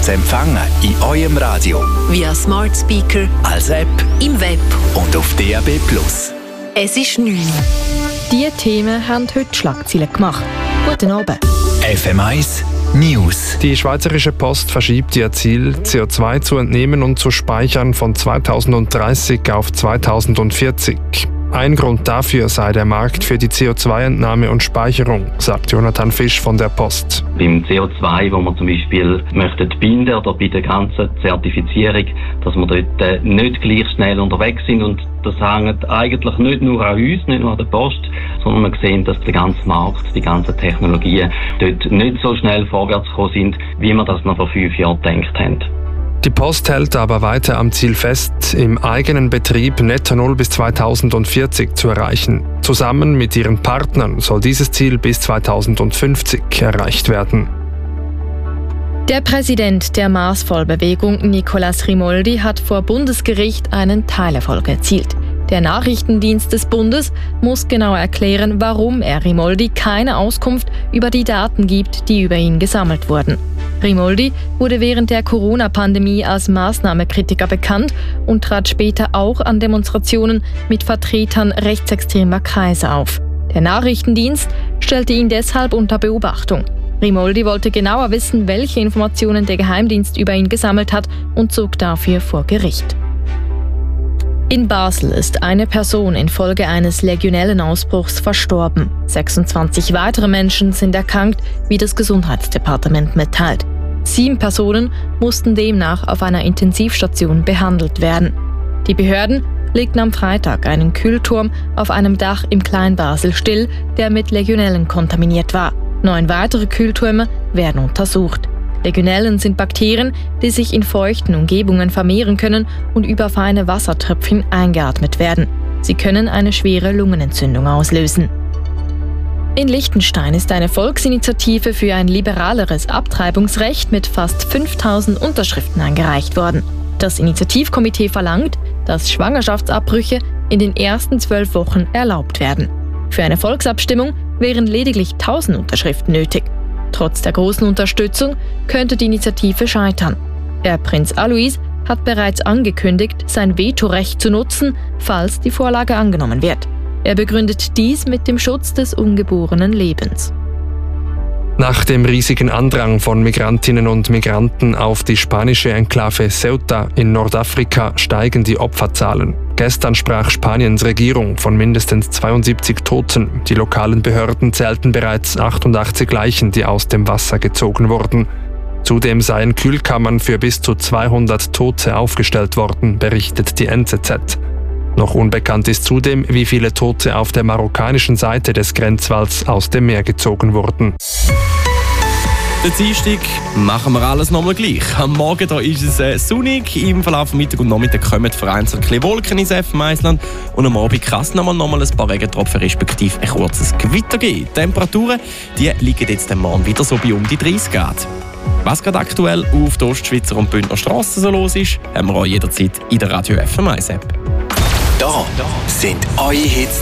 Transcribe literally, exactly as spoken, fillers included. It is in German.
zu empfangen in eurem Radio, via Smart Speaker, als App im Web und auf D A B plus. Es ist neun. Diese Themen haben heute Schlagzeilen gemacht. Guten Abend. F M eins News. Die Schweizerische Post verschiebt ihr Ziel, C O zwei zu entnehmen und zu speichern, von zweitausenddreißig auf zweitausendvierzig. Ein Grund dafür sei der Markt für die C O zwei Entnahme und Speicherung, sagt Jonathan Fisch von der Post. Beim C O zwei, wo wir zum Beispiel möchten binden oder bei der ganzen Zertifizierung, dass wir dort nicht gleich schnell unterwegs sind, und das hängt eigentlich nicht nur an uns, nicht nur an der Post, sondern wir sehen, dass der ganze Markt, die ganzen Technologien dort nicht so schnell vorwärts gekommen sind, wie wir das noch vor fünf Jahren gedacht haben. Die Post hält aber weiter am Ziel fest, im eigenen Betrieb Netto Null bis zweitausendvierzig zu erreichen. Zusammen mit ihren Partnern soll dieses Ziel bis zweitausendfünfzig erreicht werden. Der Präsident der Marsvollbewegung, Nicolas Rimoldi, hat vor Bundesgericht einen Teilerfolg erzielt. Der Nachrichtendienst des Bundes muss genau erklären, warum er Rimoldi keine Auskunft über die Daten gibt, die über ihn gesammelt wurden. Rimoldi wurde während der Corona-Pandemie als Maßnahmekritiker bekannt und trat später auch an Demonstrationen mit Vertretern rechtsextremer Kreise auf. Der Nachrichtendienst stellte ihn deshalb unter Beobachtung. Rimoldi wollte genauer wissen, welche Informationen der Geheimdienst über ihn gesammelt hat, und zog dafür vor Gericht. In Basel ist eine Person infolge eines Legionellenausbruchs verstorben. sechsundzwanzig weitere Menschen sind erkrankt, wie das Gesundheitsdepartement mitteilt. Sieben Personen mussten demnach auf einer Intensivstation behandelt werden. Die Behörden legten am Freitag einen Kühlturm auf einem Dach im Kleinbasel still, der mit Legionellen kontaminiert war. Neun weitere Kühltürme werden untersucht. Legionellen sind Bakterien, die sich in feuchten Umgebungen vermehren können und über feine Wassertröpfchen eingeatmet werden. Sie können eine schwere Lungenentzündung auslösen. In Liechtenstein ist eine Volksinitiative für ein liberaleres Abtreibungsrecht mit fast fünftausend Unterschriften eingereicht worden. Das Initiativkomitee verlangt, dass Schwangerschaftsabbrüche in den ersten zwölf Wochen erlaubt werden. Für eine Volksabstimmung wären lediglich tausend Unterschriften nötig. Trotz der großen Unterstützung könnte die Initiative scheitern. Der Prinz Alois hat bereits angekündigt, sein Vetorecht zu nutzen, falls die Vorlage angenommen wird. Er begründet dies mit dem Schutz des ungeborenen Lebens. Nach dem riesigen Andrang von Migrantinnen und Migranten auf die spanische Enklave Ceuta in Nordafrika steigen die Opferzahlen. Gestern sprach Spaniens Regierung von mindestens zweiundsiebzig Toten. Die lokalen Behörden zählten bereits achtundachtzig Leichen, die aus dem Wasser gezogen wurden. Zudem seien Kühlkammern für bis zu zweihundert Tote aufgestellt worden, berichtet die N Z Z. Noch unbekannt ist zudem, wie viele Tote auf der marokkanischen Seite des Grenzwalls aus dem Meer gezogen wurden. Der Dienstag machen wir alles nochmal gleich. Am Morgen da ist es äh, sonnig, im Verlauf von Mittag und Nachmittag kommen vereinzelt ein bisschen Wolken ins F M Eisland und am Abend kann es nochmal, nochmal ein paar Regentropfen respektive ein kurzes Gewitter geben. Die Temperaturen die liegen jetzt am Morgen wieder so bei um die dreißig Grad. Was gerade aktuell auf der Ostschweizer und Bündner Strasse so los ist, haben wir auch jederzeit in der Radio F M eins App. Da sind eure Hits